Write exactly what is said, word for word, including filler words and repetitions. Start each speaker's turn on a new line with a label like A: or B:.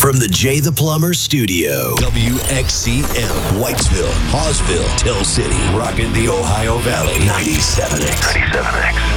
A: from the Jay the Plumber studio. W X C M, Whitesville, Hawesville, Tell City, rocking the Ohio Valley. ninety-seven X. ninety-seven X.